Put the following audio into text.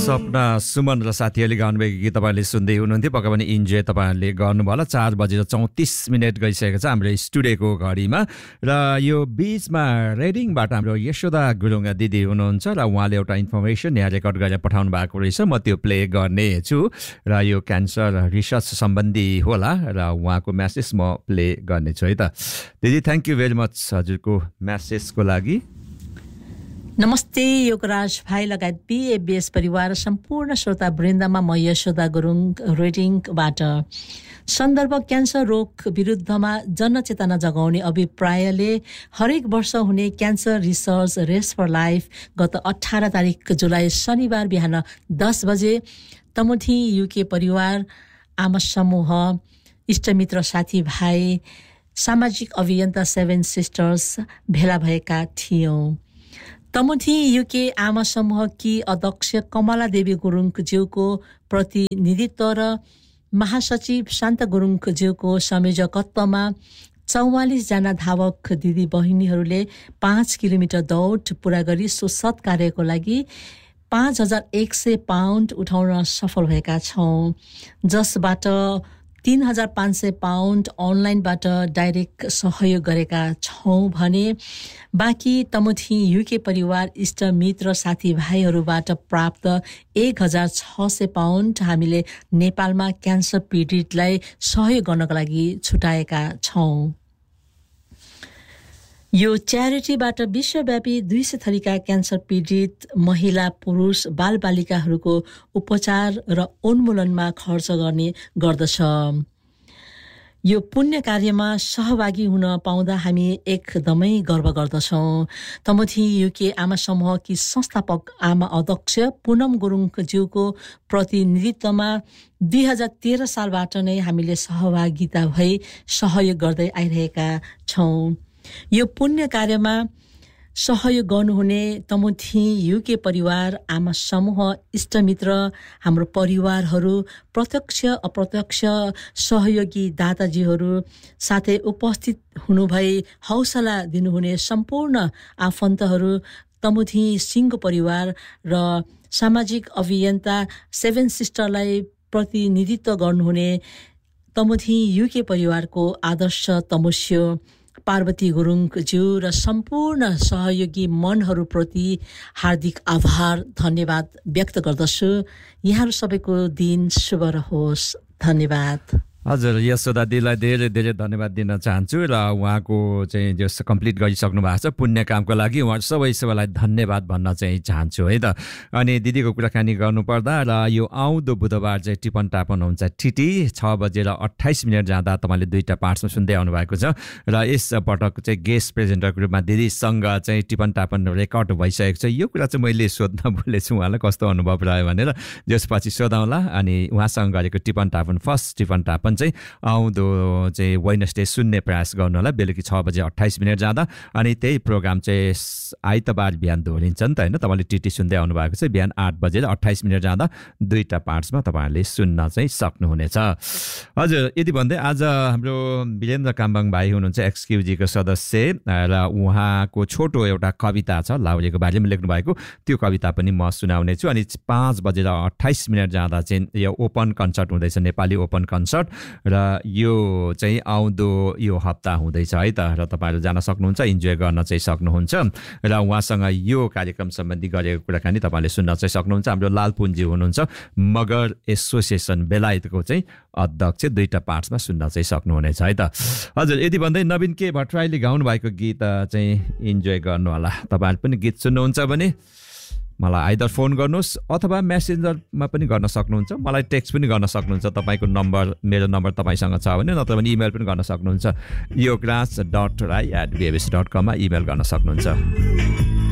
सपना सुमन र साथीहरूले गाउनुभएको गीत तपाईँले सुन्दै हुनुहुन्थ्यो। पक्का पनि इन्जोय तपाईँहरूले गर्नुभयो होला। 4:34 गइसकेको छ हाम्रो स्टुडियोको घडीमा र यो बिचमा रेडिङबाट हाम्रो यशोदा गुरुङ दिदी हुनुहुन्छ र उहाँले एउटा इन्फर्मेसन यहाँ रेकर्ड गरेर पठाउनु भएको रहेछ। म त्यो प्ले गर्नेछु र यो क्यान्सर रिसर्च सम्बन्धी होला र उहाँको म्यासेज म प्ले गर्नेछु है त। दिदी थ्याङ्क यू भेरी मच हजुरको म्यासेजको लागि। नमस्ते योगराज भाइ लगायत बीएबीएस परिवार सम्पूर्ण श्रोता वृन्दमा म यशोदा गुरुङ रेडिङबाट। सन्दर्भ क्यान्सर रोग विरुद्धमा जनचेतना जगाउने अभिप्रायले हरेक वर्ष हुने cancer research race for life गत 18 तारिक जुलाई शनिबार बिहान 10 बजे तमुथी युके परिवार आमा समूह इष्टमित्र साथीभाइ सामाजिक अभियन्ता 7 सिस्टर्स भेला भएका थियौं। तमुथी युके आमा समूहकी अध्यक्ष कमला देवी गुरुङज्यूको प्रतिनिधित्व र महासचिव शान्त गुरुङज्यूको संयोजकत्वमा 44 जना धावक दिदी बहिनीहरूले 5 किलोमिटर दौड पूरा गरी सो सत्कार्यको लागि 5100 पाउन्ड उठाउन सफल भएका छौं, जसबाट 3500 पाउन्ड अनलाइनबाट डाइरेक्ट सहयोग गरेका छौं भने बाँकी तमुथी युके परिवार इष्ट मित्र साथीभाइहरूबाट प्राप्त 1600 पाउन्ड हामीले नेपालमा क्यान्सर पीडितलाई सहयोग गर्नका लागि छुटाएका छौं। यो च्यारिटीबाट विश्वव्यापी 200 थरीका क्यान्सर पीडित महिला पुरुष बालबालिकाहरूको उपचार र उन्मूलनमा खर्च गर्ने गर्दछ। यो पुण्य कार्यमा सहभागी हुन पाउँदा हामी एकदमै गर्व गर्दछौं। तमुथी युके आमा समूहकी संस्थापक आमा अध्यक्ष पूनम गुरुङज्यूको प्रतिनिधित्वमा 2013 सालबाट नै हामीले सहभागिता भई सहयोग गर्दै आइरहेका छौं। यो पुण्य कार्यमा सहयोग गर्नुहुने तमुथी युके परिवार आमा समूह इष्टमित्र हाम्रो परिवारहरू प्रत्यक्ष अप्रत्यक्ष सहयोगी दाताजीहरू साथै उपस्थित हुनुभई हौसला दिनुहुने सम्पूर्ण आफन्तहरू तमुथी सिंह परिवार र सामाजिक अभियन्ता 7 सिस्टरलाई प्रतिनिधित्व गर्नुहुने तमुथी युके परिवारको आदर्श तमुष्य पार्वती गुरुङज्यू र सम्पूर्ण सहयोगी मनहरूप्रति हार्दिक आभार धन्यवाद व्यक्त गर्दछु। यहाँहरू सबैको दिन शुभ रहोस्। धन्यवाद। हजुर यशोदा दिदीलाई धेरै धेरै धन्यवाद दिन चाहन्छु र उहाँको चाहिँ जो कम्प्लिट गरिसक्नु भएको छ पुण्य कामको लागि उहाँ सबैलाई धन्यवाद भन्न चाहिँ चाहन्छु है त। अनि दिदीको कुराकानी गर्नुपर्दा र यो आउँदो बुधबार चाहिँ टिपन टापन हुन्छ टिटी 6:28 जाँदा तपाईँले 2टा पार्ट्समा सुन्दै आउनु भएको छ र यस पटक चाहिँ गेस्ट प्रेजेन्टरको रूपमा दिदीसँग चाहिँ टिपन टापन रेकर्ड भइसकेको छ। यो कुरा चाहिँ मैले सोध्न भुलेछु उहाँलाई कस्तो अनुभव रह्यो भनेर, त्यसपछि सोधौँला। अनि उहाँसँग गरेको टिपन टापन फर्स्ट टिपन टापन चाहिँ आउँदो चाहिँ वेडनेसडे सुन्ने प्रयास गर्नु होला बेलुकी 6:28 जाँदा। अनि त्यही प्रोग्राम चाहिँ आइतबार बिहान दोहोरिन्छ नि त होइन। तपाईँले टिटी सुन्दै आउनु भएको छ बिहान 8:28 जाँदा 2टा पार्ट्समा तपाईँहरूले सुन्न चाहिँ सक्नुहुनेछ। हजुर यदि भन्दै आज हाम्रो वीरेन्द्र काम्बाङ भाइ हुनुहुन्छ एक्सक्युजीको सदस्य र उहाँको छोटो एउटा कविता छ लाउरेको बारेमा लेख्नु भएको, त्यो कविता पनि म सुनाउने छु। अनि 5:28 जाँदा चाहिँ यो ओपन कन्सर्ट हुँदैछ, नेपाली ओपन कन्सर्ट र यो चाहिँ आउँदो यो हप्ता हुँदैछ है त। र तपाईँहरू जान सक्नुहुन्छ, इन्जोय गर्न चाहिँ सक्नुहुन्छ र उहाँसँग यो कार्यक्रम सम्बन्धी गरेको कुराकानी तपाईँले सुन्न चाहिँ सक्नुहुन्छ। हाम्रो लालपुन्जी हुनुहुन्छ मगर एसोसिएसन बेलायतको चाहिँ अध्यक्ष, 2टा पार्ट्समा सुन्न चाहिँ सक्नुहुनेछ है त। हजुर यदि भन्दै नवीन के भट्टराईले गाउनु भएको गीत चाहिँ इन्जोय गर्नु होला। तपाईँहरू पनि गीत सुन्नुहुन्छ भने मलाई आइदर फोन गर्नुहोस् अथवा मेसेन्जरमा पनि गर्न सक्नुहुन्छ, मलाई टेक्स्ट पनि गर्न सक्नुहुन्छ। तपाईँको नम्बर मेरो नम्बर तपाईँसँग छ भने, नत्र भने इमेल पनि गर्न सक्नुहुन्छ। yograss.rai@bbs.com मा इमेल गर्न सक्नुहुन्छ।